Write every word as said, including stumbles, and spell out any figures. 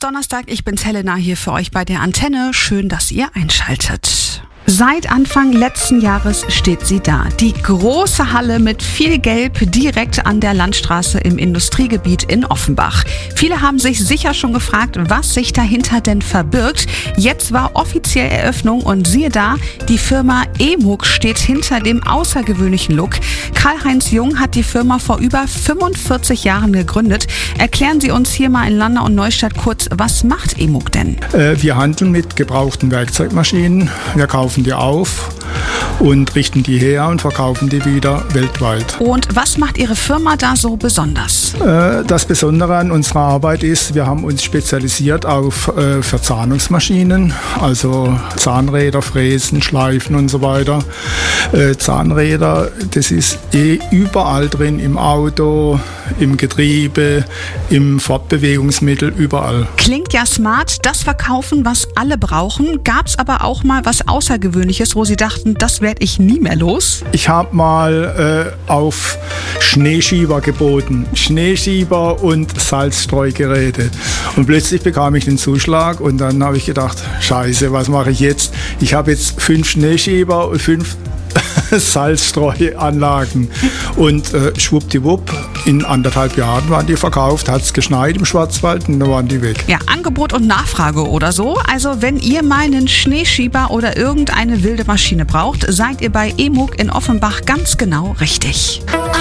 ist Donnerstag, ich bin's Helena hier für euch bei der Antenne. Schön, dass ihr einschaltet. Seit Anfang letzten Jahres steht sie da. Die große Halle mit viel Gelb direkt an der Landstraße im Industriegebiet in Offenbach. Viele haben sich sicher schon gefragt, was sich dahinter denn verbirgt. Jetzt war offiziell Eröffnung und siehe da, die Firma EMUG steht hinter dem außergewöhnlichen Look. Karl-Heinz Jung hat die Firma vor über fünfundvierzig Jahren gegründet. Erklären Sie uns hier mal in Landau und Neustadt kurz, was macht EMUG denn? Äh, wir handeln mit gebrauchten Werkzeugmaschinen. Wir kaufen die auf und richten die her und verkaufen die wieder weltweit. Und was macht Ihre Firma da so besonders? Äh, das Besondere an unserer Arbeit ist, wir haben uns spezialisiert auf äh, Verzahnungsmaschinen, also Zahnräder, Fräsen, Schleifen und so weiter. Äh, Zahnräder, das ist eh überall drin, im Auto, im Getriebe, im Fortbewegungsmittel, überall. Klingt ja smart, das verkaufen, was alle brauchen. Gab's aber auch mal was Außergewöhnliches, wo Sie dachten, das werde ich nie mehr los? Ich habe mal äh, auf Schneeschieber geboten. Schneeschieber und Salzstreugeräte. Und plötzlich bekam ich den Zuschlag und dann habe ich gedacht, scheiße, was mache ich jetzt? Ich habe jetzt fünf Schneeschieber und fünf Salzstreuanlagen. Und äh, schwuppdiwupp, in anderthalb Jahren waren die verkauft, hat es geschneit im Schwarzwald und dann waren die weg. Ja, Angebot und Nachfrage oder so. Also wenn ihr mal einen Schneeschieber oder irgendeine wilde Maschine braucht, seid ihr bei EMUG in Offenbach ganz genau richtig.